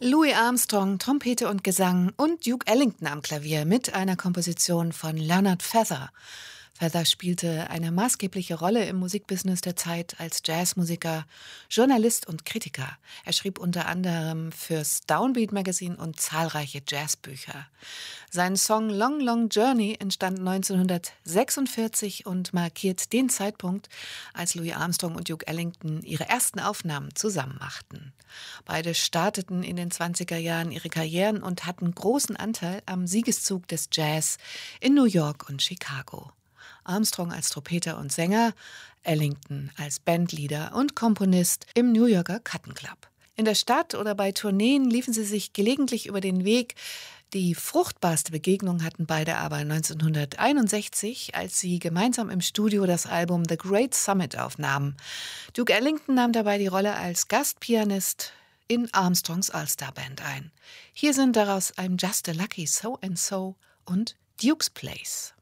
Louis Armstrong, Trompete und Gesang und Duke Ellington am Klavier mit einer Komposition von Leonard Feather. Feather spielte eine maßgebliche Rolle im Musikbusiness der Zeit als Jazzmusiker, Journalist und Kritiker. Er schrieb unter anderem fürs Downbeat Magazine und zahlreiche Jazzbücher. Sein Song Long Long Journey entstand 1946 und markiert den Zeitpunkt, als Louis Armstrong und Duke Ellington ihre ersten Aufnahmen zusammen machten. Beide starteten in den 20er Jahren ihre Karrieren und hatten großen Anteil am Siegeszug des Jazz in New York und Chicago. Armstrong als Trompeter und Sänger, Ellington als Bandleader und Komponist im New Yorker Cotton Club. In der Stadt oder bei Tourneen liefen sie sich gelegentlich über den Weg. Die fruchtbarste Begegnung hatten beide aber 1961, als sie gemeinsam im Studio das Album The Great Summit aufnahmen. Duke Ellington nahm dabei die Rolle als Gastpianist in Armstrongs All-Star-Band ein. Hier sind daraus I'm Just a Lucky So and So und Duke's Place.